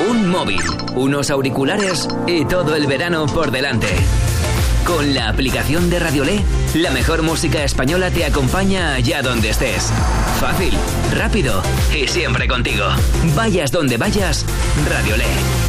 un móvil, unos auriculares y todo el verano por delante. Con la aplicación de Radiolé, la mejor música española te acompaña allá donde estés. Fácil, rápido y siempre contigo. Vayas donde vayas, Radiolé.